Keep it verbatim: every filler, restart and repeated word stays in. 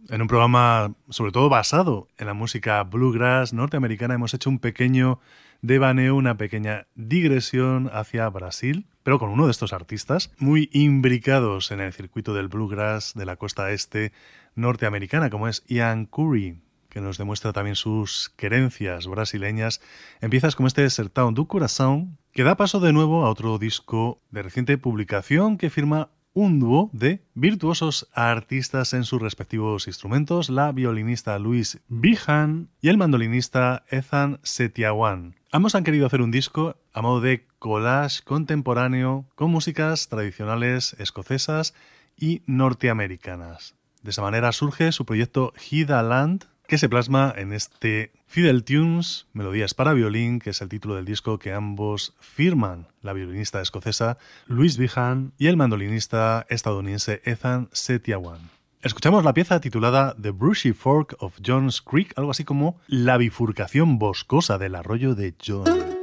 En un programa sobre todo basado en la música bluegrass norteamericana hemos hecho un pequeño devaneo, una pequeña digresión hacia Brasil, pero con uno de estos artistas muy imbricados en el circuito del bluegrass de la costa este norteamericana, como es Ian Curry, que nos demuestra también sus querencias brasileñas. Empiezas con este Sertão do Coração, que da paso de nuevo a otro disco de reciente publicación que firma un dúo de virtuosos artistas en sus respectivos instrumentos, la violinista Louise Bihan y el mandolinista Ethan Setiawan. Ambos han querido hacer un disco a modo de collage contemporáneo con músicas tradicionales escocesas y norteamericanas. De esa manera surge su proyecto Hida Land, que se plasma en este Fiddle Tunes, melodías para violín, que es el título del disco que ambos firman, la violinista escocesa Louise Bihan y el mandolinista estadounidense Ethan Setiawan. Escuchamos la pieza titulada The Brushy Fork of John's Creek, algo así como La bifurcación boscosa del arroyo de John.